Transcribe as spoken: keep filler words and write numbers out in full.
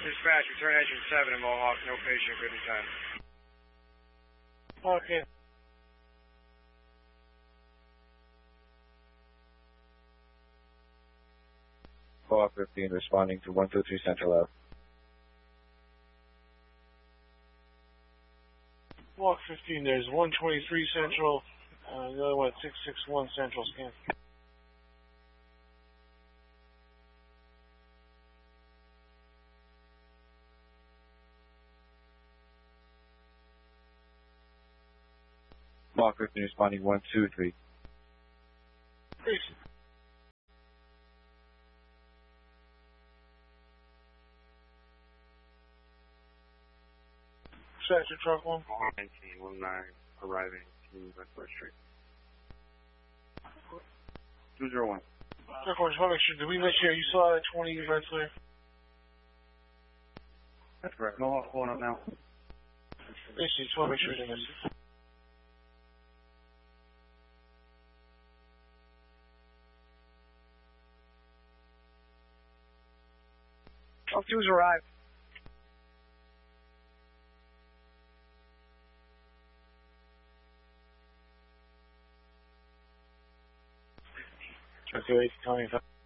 Dispatch, return engine seven in Mohawk, no patient, good in time. Okay. Mohawk fifteen responding to one two three Central Ave. Mohawk fifteen, there's one twenty-three Central, uh, the other one at six six one Central scan. Mohawk fifteen responding one two three. Please. Sector truck one. nineteen, one nine, arriving to Westward Street. two zero one. Truck one, just want to make sure, did we let you, you saw that twenty red flare? That's correct. Mohawk pulling up now. Basically, just want to make sure we didn't miss it. Truck two's arrived. Truck two eight, twenty-five.